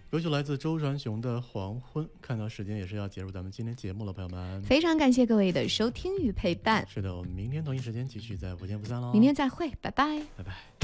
歌曲来自周传雄的《黄昏》。看到时间也是要结束咱们今天节目了，朋友们， 非常感谢各位的收听与陪伴。 是的，我们明天同一时间继续在不见不散喽。 明天再会，拜拜， 拜拜。